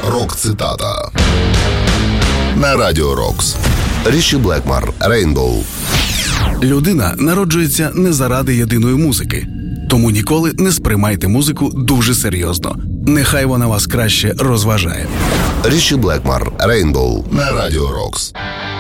Рок-цитата на Радіо Рокс. Річі Блекмор, Rainbow. Людина народжується не заради єдиної музики. Тому ніколи не сприймайте музику дуже серйозно. Нехай вона вас краще розважає. Річі Блекмор, Rainbow на Радіо Рокс.